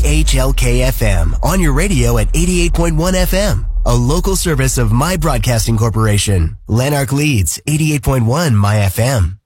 KHLK-FM on your radio at 88.1 FM. A local service of My Broadcasting Corporation. Lanark Leeds, 88.1 My FM.